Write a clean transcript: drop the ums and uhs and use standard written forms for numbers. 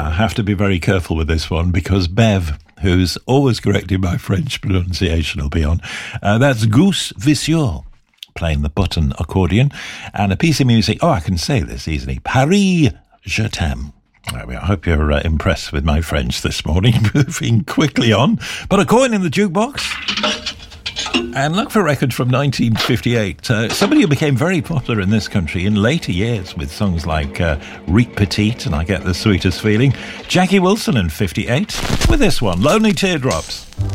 Now, I have to be very careful with this one because Bev, who's always correcting my French pronunciation, will be on. That's Goose Vicieux playing the button accordion. And a piece of music, I can say this easily, Paris, je t'aime. There we are. I hope you're impressed with my French this morning. Moving quickly on. Put a coin in the jukebox. And look for records from 1958. Somebody who became very popular in this country in later years with songs like Reet Petite and I Get the Sweetest Feeling. Jackie Wilson in 58 with this one, Lonely Teardrops.